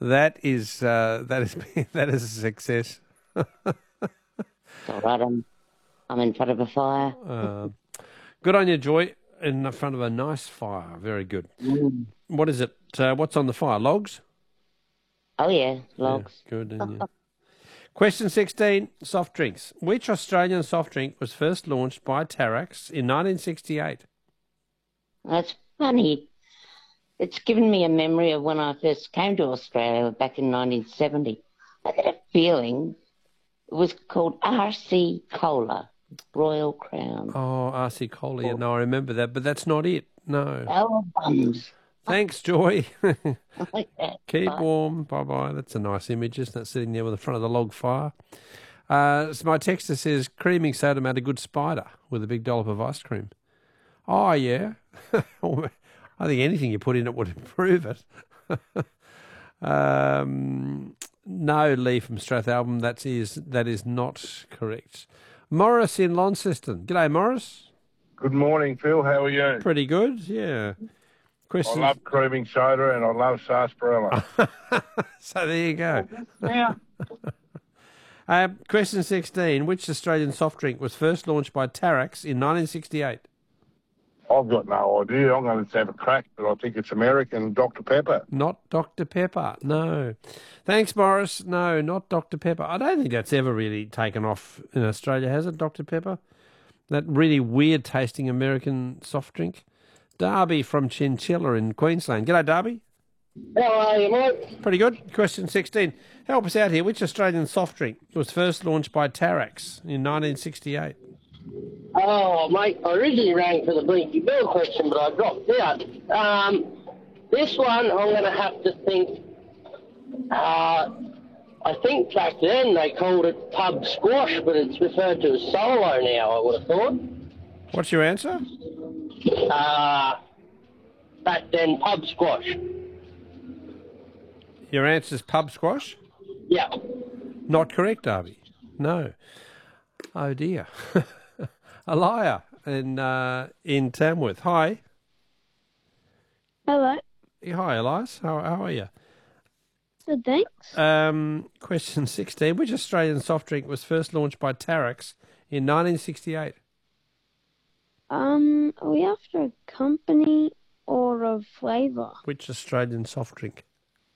That is that is a success. It's all right. I'm in front of a fire. Good on you, Joy. In front of a nice fire. Very good. Mm. What is it? What's on the fire? Logs? Oh, yeah, logs. Yeah, good. And Question 16, soft drinks. Which Australian soft drink was first launched by Tarax in 1968? That's funny. It's given me a memory of when I first came to Australia back in 1970. I had a feeling it was called RC Cola, Royal Crown. Oh, RC Cola. Yeah, no, I remember that, but that's not it. No. Oh, bums. Thanks, Joy. Like that. Keep Bye. warm. Bye-bye. That's a nice image, isn't it? Sitting there with the front of the log fire. So my texter says, creaming soda made a good spider with a big dollop of ice cream. Oh, yeah. I think anything you put in it would improve it. No, Lee from Strathalbyn. That is not correct. Morris in Launceston. G'day, Morris. Good morning, Phil. How are you? Pretty good, yeah. I love creaming soda and I love sarsaparilla. So there you go. Yeah. Question 16. Which Australian soft drink was first launched by Tarax in 1968? I've got no idea. I'm going to have a crack, but I think it's American Dr. Pepper. Not Dr. Pepper, no. Thanks, Morris. No, not Dr. Pepper. I don't think that's ever really taken off in Australia, has it, Dr. Pepper? That really weird-tasting American soft drink. Darby from Chinchilla in Queensland. G'day, Darby. How are you, mate? Pretty good. Question 16. Help us out here. Which Australian soft drink was first launched by Tarax in 1968? Oh, mate, I originally rang for the Blinky Bill question, but I dropped out. This one, I'm going to have to think. I think back then they called it pub squash, but it's referred to as solo now, I would have thought. What's your answer? Back then, pub squash. Your answer's pub squash? Yeah. Not correct, Darby. No. Oh, dear. A liar in Tamworth. Hi. Hello. Hi, Elias. How are you? Good, thanks. Question 16. Which Australian soft drink was first launched by Tarax in 1968? Are we after a company or a flavour? Which Australian soft drink?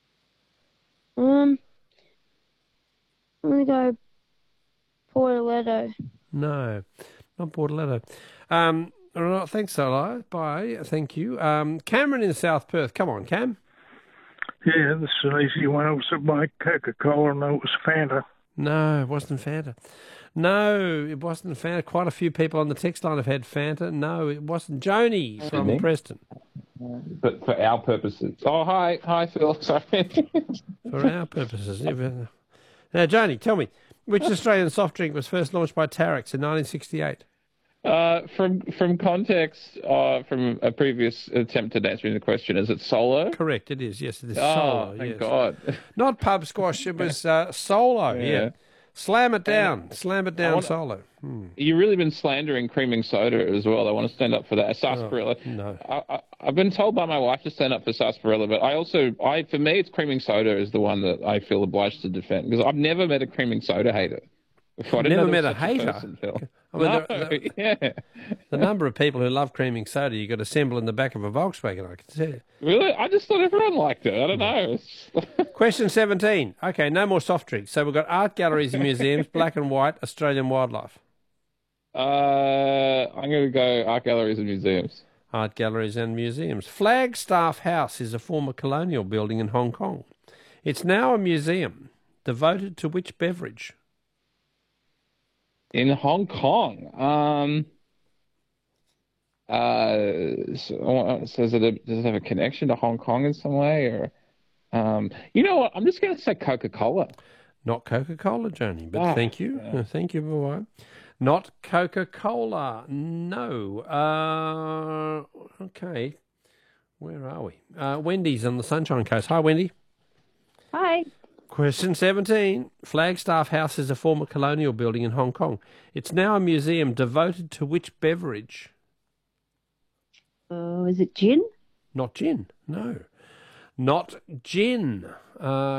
I'm going to go Portoletto. No, not Bortoletto. All right, thanks, Eli. Bye. Thank you. Cameron in South Perth. Come on, Cam. Yeah, this is an easy one. It was my Coca-Cola, and it was Fanta. No, it wasn't Fanta. No, it wasn't Fanta. Quite a few people on the text line have had Fanta. No, it wasn't. Joni from Preston. But for our purposes. Oh, hi, Phil. Sorry. For our purposes. Now, Joni, tell me, which Australian soft drink was first launched by Tarax in 1968? From context, from a previous attempt at answering the question, is it Solo? Correct, it is. Yes, it is Solo. Solo. Thank God. Not pub squash. It was Solo. Yeah. Slam it down. Solo. You've really been slandering creaming soda as well. I want to stand up for that. Sarsaparilla. Oh, no. I've been told by my wife to stand up for sarsaparilla, but for me, it's creaming soda is the one that I feel obliged to defend because I've never met a creaming soda hater. Never met a hater? I mean, yeah. The number of people who love creaming soda you got assemble in the back of a Volkswagen, I can tell you. Really? I just thought everyone liked it. I don't know. Question 17. Okay, no more soft drinks. So we've got art galleries and museums, black and white, Australian wildlife. I'm going to go art galleries and museums. Art galleries and museums. Flagstaff House is a former colonial building in Hong Kong. It's now a museum devoted to which beverage? In Hong Kong, so does it have a connection to Hong Kong in some way, or you know what? I'm just going to say Coca-Cola. Not Coca-Cola, Johnny, but thank you, thank you, bye. Not Coca-Cola, no. Okay, where are we? Wendy's on the Sunshine Coast. Hi, Wendy. Hi. Question 17. Flagstaff House is a former colonial building in Hong Kong. It's now a museum devoted to which beverage? Is it gin? Not gin, no. Not gin.